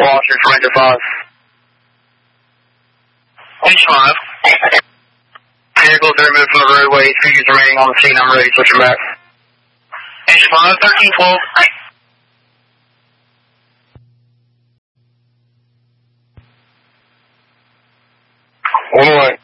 Washington, Ranger 5. Range 5. Vehicles are removed from the roadway. Figures remaining on the scene. I'm ready. Switching back. Range 5, 1312. On the way.